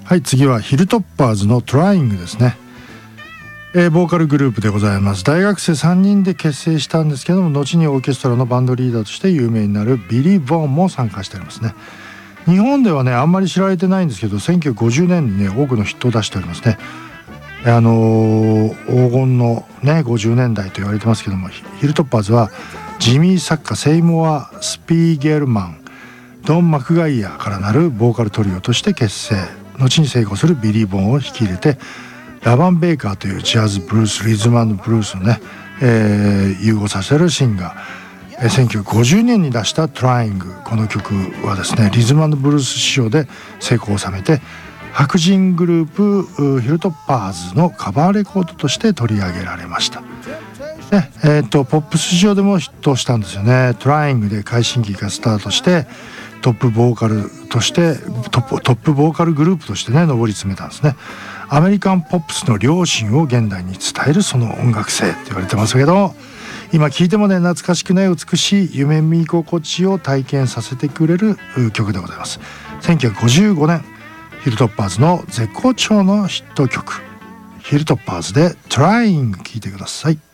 はい、次はヒルトッパーズのトライングですね。ボーカルグループでございます。大学生3人で結成したんですけども、後にオーケストラのバンドリーダーとして有名になるビリー・ボーンも参加しておりますね。日本ではねあんまり知られてないんですけど、1950年にね多くのヒットを出しておりますね。黄金のね50年代と言われてますけども、ヒルトッパーズはジミー・サッカ、セイモア・スピーゲルマン、ドン・マクガイアからなるボーカルトリオとして結成。後に成功するビリー・ボーンを引き入れて、ラバン・ベイカーというジャズ・ブルース、リズム&ブルースをね、融合させるシンガー、1950年に出したトライング、この曲はですねリズム&ブルース市場で成功を収めて、白人グループヒルトッパーズのカバーレコードとして取り上げられました。ポップス市場でもヒットしたんですよね。トライングで快進撃がスタートして、トップボーカルグループとしてね上り詰めたんですね。アメリカンポップスの良心を現代に伝えるその音楽性って言われてますけど、今聴いてもね懐かしくない美しい夢見心地を体験させてくれる曲でございます。1955年ヒルトッパーズの絶好調のヒット曲、ヒルトッパーズでトライング聴いてください。